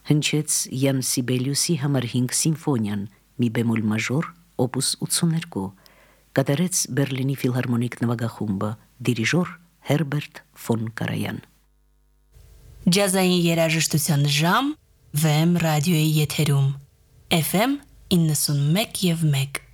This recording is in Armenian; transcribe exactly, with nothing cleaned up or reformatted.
հնչեց Յան Սիբելիուսի համար հինգ սիմֆոնիան, մի բեմոլ մաժոր, օպուս ութսուներկու, կատարեց Բերլինի ֆիլհարմոնիկ նվագախումբը, դիրիժոր Հերբերտ ֆոն Կարայան։ Ջազային երաժշտության ժամ Վեմ ռադիոյի եթերում Էֆ Էմ իննսունմեկ և մեկ